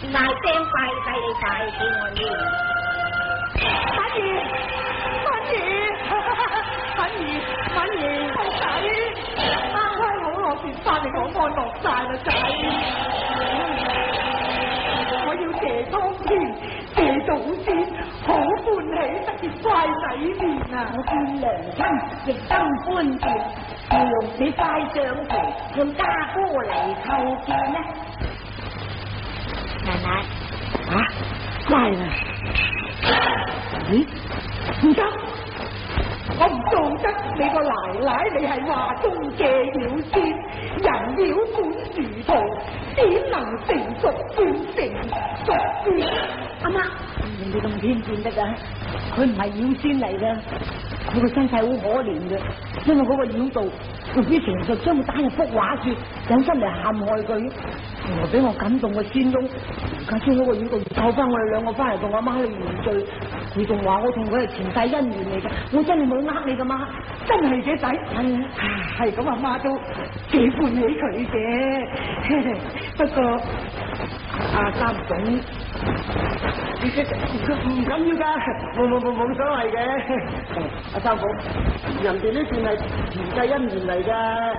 大聲快遞你快啲我要。 反兒，好仔，啱啱好攞件翻嚟講安樂晒啦仔，我要謝蒼天，謝祖先，好歡喜得件乖仔面啊！ 我見娘親亦都歡喜，要用你快上前向家哥嚟叩見呢。奶奶， 啊，乖啦，咦，唔得！我唔做得你個奶奶，你係話中嘅妖仙，人妖本殊途，點能成熟變成熟仙？ 阿媽，人哋咁偏見得噶，佢唔係妖仙嚟噶，佢個身世好可憐嘅，因為嗰個妖道用啲邪術將佢打入福畫處，引申嚟陷害佢，原來俾我感動個仙翁，而家將嗰個妖道救翻我哋兩個翻嚟同阿媽去原罪，佢仲話我同佢係前世姻緣嚟噶，我真係冇呃你噶媽， 真係嘅仔，係咁阿媽都幾歡喜佢嘅，不過阿三總唔緊要噶，冇所謂嘅。阿三嫂，人哋呢段係前世姻緣嚟噶。